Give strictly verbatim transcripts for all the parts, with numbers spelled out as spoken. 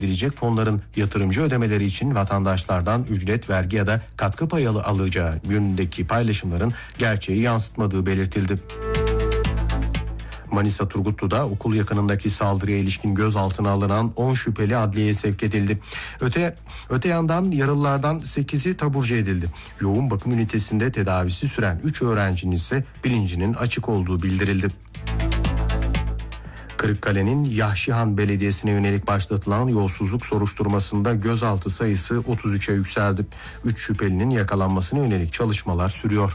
edilecek fonların yatırımcı ödemeleri için vatandaşlardan ücret, vergi ya da katkı payı alacağı yönündeki paylaşımların gerçeği yansıtmadığı belirtildi. Manisa Turgutlu'da okul yakınındaki saldırıya ilişkin gözaltına alınan on şüpheli adliyeye sevk edildi. Öte, öte yandan yaralılardan sekizi taburcu edildi. Yoğun bakım ünitesinde tedavisi süren üç öğrencinin ise bilincinin açık olduğu bildirildi. Kırıkkale'nin Yahşihan Belediyesi'ne yönelik başlatılan yolsuzluk soruşturmasında gözaltı sayısı otuz üçe yükseldi. üç şüphelinin yakalanmasına yönelik çalışmalar sürüyor.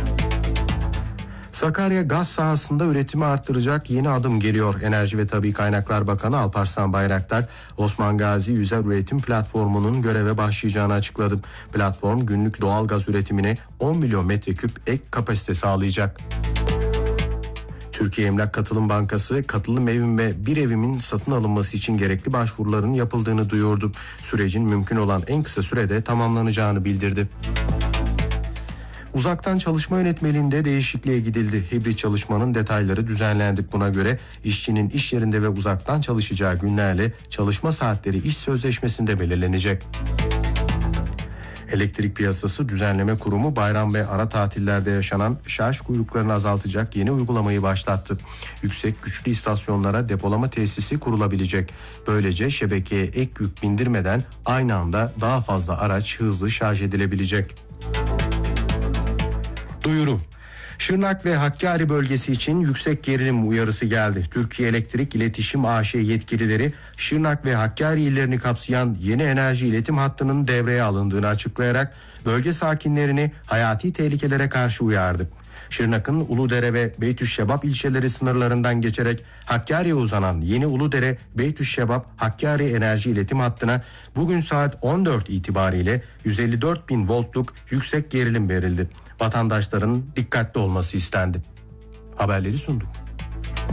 Sakarya gaz sahasında üretimi arttıracak yeni adım geliyor. Enerji ve Tabii Kaynaklar Bakanı Alparslan Bayraktar, Osman Gazi Yüzer Üretim Platformu'nun göreve başlayacağını açıkladı. Platform günlük doğal gaz üretimine on milyon metreküp ek kapasite sağlayacak. Türkiye Emlak Katılım Bankası, katılım evim ve bir evimin satın alınması için gerekli başvuruların yapıldığını duyurdu. Sürecin mümkün olan en kısa sürede tamamlanacağını bildirdi. Uzaktan çalışma yönetmeliğinde değişikliğe gidildi. Hibrit çalışmanın detayları düzenlendi. Buna göre işçinin iş yerinde ve uzaktan çalışacağı günlerle çalışma saatleri iş sözleşmesinde belirlenecek. Elektrik Piyasası Düzenleme Kurumu bayram ve ara tatillerde yaşanan şarj kuyruklarını azaltacak yeni uygulamayı başlattı. Yüksek güçlü istasyonlara depolama tesisi kurulabilecek. Böylece şebekeye ek yük bindirmeden aynı anda daha fazla araç hızlı şarj edilebilecek. Duyuru. Şırnak ve Hakkari bölgesi için yüksek gerilim uyarısı geldi. Türkiye Elektrik İletişim A Ş yetkilileri Şırnak ve Hakkari illerini kapsayan yeni enerji iletim hattının devreye alındığını açıklayarak bölge sakinlerini hayati tehlikelere karşı uyardı. Şırnak'ın Uludere ve Beytüşşebap ilçeleri sınırlarından geçerek Hakkari'ye uzanan yeni Uludere Beytüşşebap Hakkari enerji iletim hattına bugün saat on dört itibariyle yüz elli dört bin voltluk yüksek gerilim verildi. Vatandaşların dikkatli olması istendi. Haberleri sunduk.